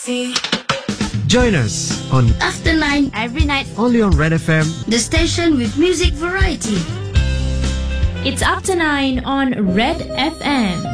variety. Join us on After 9, Every night, only on Red FM. the station with music variety. it's After 9 on Red FM.